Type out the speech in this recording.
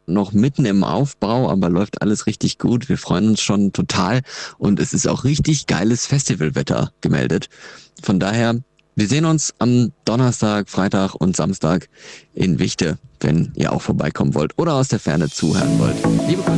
noch mitten im Aufbau, aber läuft alles richtig gut. Wir freuen uns schon total und es ist auch richtig geiles Festivalwetter gemeldet. Von daher, wir sehen uns am Donnerstag, Freitag und Samstag in Wichte, wenn ihr auch vorbeikommen wollt oder aus der Ferne zuhören wollt. Liebe Grüße.